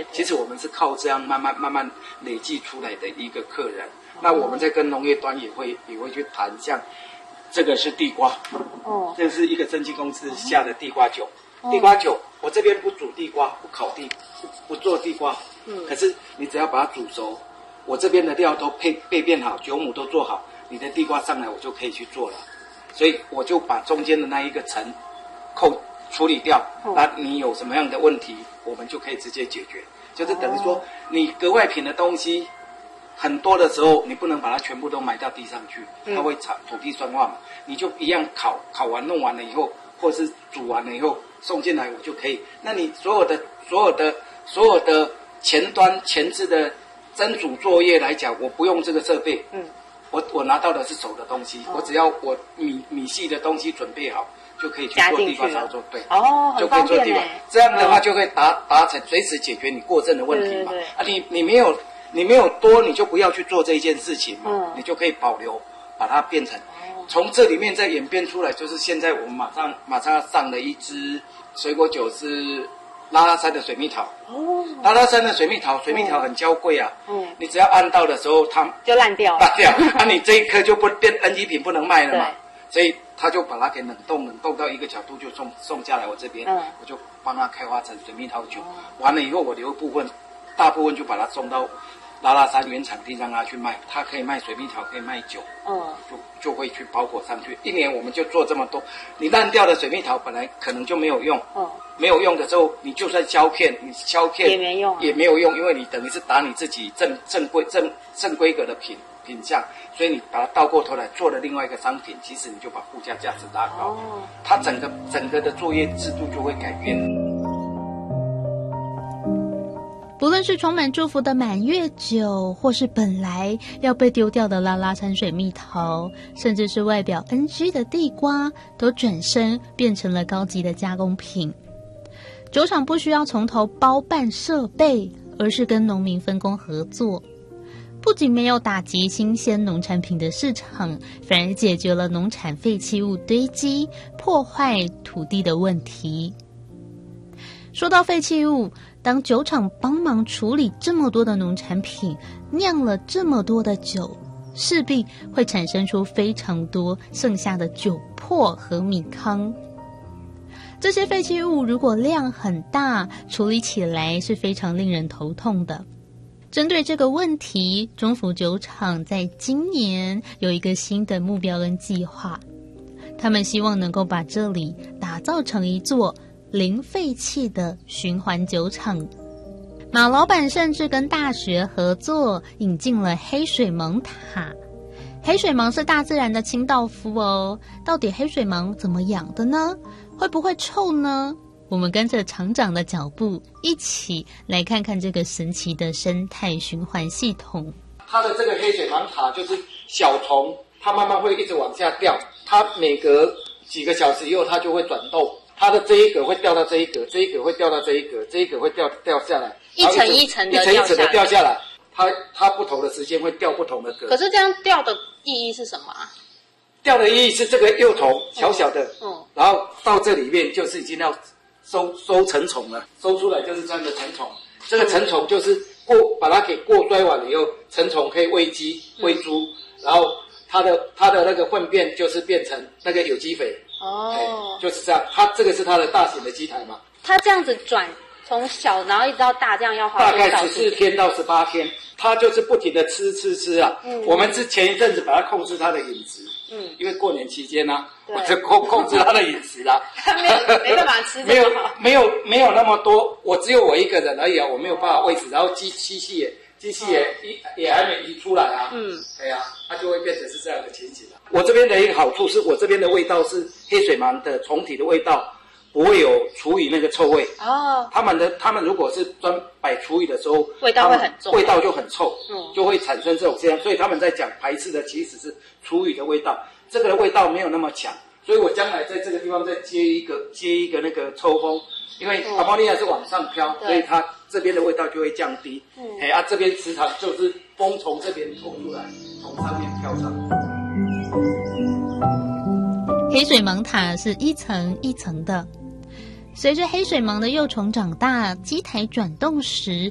对。 其实我们是靠这样慢慢累积出来的一个客人。那我们在跟农业端也会去谈，像这个是地瓜，这是一个蒸汽公司下的地瓜酒。地瓜酒，我这边不煮地瓜，不烤不做地瓜，可是你只要把它煮熟，我这边的料都备变好，酒母都做好，你的地瓜上来我就可以去做了。所以我就把中间的那一个层处理掉，那你有什么样的问题，我们就可以直接解决。就是等于说，你格外品的东西很多的时候，你不能把它全部都埋到地上去，它会土地酸化嘛。你就一样烤完弄完了以后，或是煮完了以后送进来，我就可以。那你所有的前置的蒸煮作业来讲，我不用这个设备，我拿到的是熟的东西，我只要我米系的东西准备好，就可以去做地瓜操作，对，就可以做地瓜。这样的话就会达成随时解决你过剩的问题嘛。你没有多，你就不要去做这一件事情嘛，你就可以保留，把它变成。从这里面再演变出来，就是现在我们马上要上的一支水果酒是拉拉山的水蜜桃。拉拉山的水蜜桃很娇贵啊。你只要按到的时候，它就烂掉了。 你这一颗就不变 NG 品，不能卖了嘛。所以他就把它给冷冻到一个角度，就送下来我这边，我就帮他开发成水蜜桃酒。完了以后，我留大部分就把它送到拉拉山原产地让他去卖，他可以卖水蜜桃，可以卖酒，就会去包裹上去。一年我们就做这么多。你烂掉的水蜜桃本来可能就没有用，没有用的时候，你就算削片，你削片也没有用，因为你等于是打你自己正规格的品相，所以你把它倒过头来做了另外一个商品，其实你就把附加价值拉高，它整个的作业制度就会改变。 不论是充满祝福的满月酒，或是本来要被丢掉的拉拉山水蜜桃，甚至是外表 NG 的地瓜，都转身变成了高级的加工品。酒厂不需要从头包办设备，而是跟农民分工合作，不仅没有打击新鲜农产品的市场，反而解决了农产废弃物堆积破坏土地的问题。说到废弃物，当酒厂帮忙处理这么多的农产品，酿了这么多的酒，势必会产生出非常多剩下的酒粕和米糠。这些废弃物如果量很大，处理起来是非常令人头痛的。针对这个问题，中福酒厂在今年有一个新的目标跟计划，他们希望能够把这里打造成一座零废弃的循环酒厂。马老板甚至跟大学合作，引进了黑水虻塔。黑水虻是大自然的清道夫哦，到底黑水虻怎么养的呢？会不会臭呢？我们跟着厂长的脚步，一起来看看这个神奇的生态循环系统。 它的这个黑水虻塔就是小虫，它慢慢会一直往下掉，它每隔几个小时以后，它就会转动。它的这一格会掉到这一格，这一格会掉到这一格，这一格会掉下来， 一层一层的掉下来。它不同的时间会掉不同的格。 可是这样掉的意义是什么啊？ 掉的意义是这个幼虫小小的，然后到这里面就是已经要收成虫了，收出来就是这样的成虫。这个成虫就是把它给过筛完了以后，成虫可以喂鸡喂猪，然后它的那个粪便就是变成那个有机肥。就是这样。它这个是它的大型的机台嘛。 它这样子转从小然后一直到大，这样要花大概14天到18天，它就是不停的吃啊。我们之前一阵子把它控制它的饮食，因为过年期间啊，我就控制它的饮食啦。 没办法吃这么好， 没有那么多，我只有我一个人而已啊，我没有办法喂食，然后机器也还没移出来啊。对啊，它就会变成是这样的情形。我这边的一个好处是我这边的味道是黑水虻的虫体的味道，不会有厨余那个臭味。他们如果是专摆厨余的时候， 味道会很重， 味道就很臭，就会产生这样，所以他们在讲排斥的其实是厨余的味道，这个的味道没有那么强，所以我将来在这个地方再接一个那个抽风，因为阿莫尼亚是往上飘，所以它这边的味道就会降低。这边时常就是风从这边冲出来，从上面飘上来。 黑水虻塔是一层一层的，随着黑水虻的幼虫长大，机台转动时